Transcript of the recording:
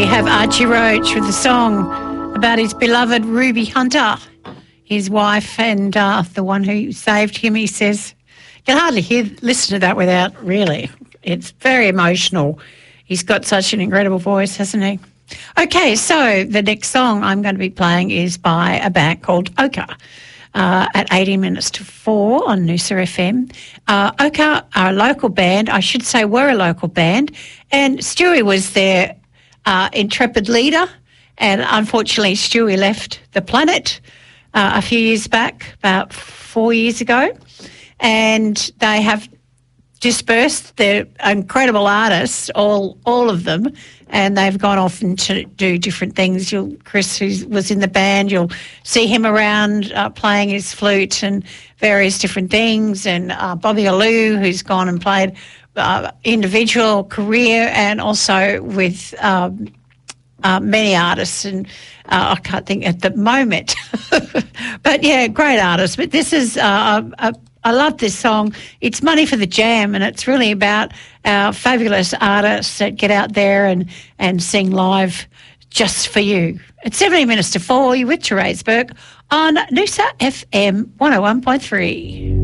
have Archie Roach with a song about his beloved Ruby Hunter, his wife, and the one who saved him. He says, you can hardly listen to that without really. It's very emotional. He's got such an incredible voice, hasn't he? Okay, so the next song I'm going to be playing is by a band called Ochre. At 18 minutes to 4 on Noosa FM. Ochre are a local band. I should say we're a local band. And Stewie was their intrepid leader. And unfortunately, Stewie left the planet a few years back, about 4 years ago. And they have dispersed. They're incredible artists, all of them, and they've gone off and to do different things. Chris, who was in the band, you'll see him around playing his flute and various different things, and Bobby Alou, who's gone and played individual career and also with many artists, and I can't think at the moment. But yeah, great artists. But this is I love this song. It's Money for the Jam, and it's really about our fabulous artists that get out there and sing live just for you. It's 17 minutes to 4. You're with Therese Burke on Noosa FM 101.3.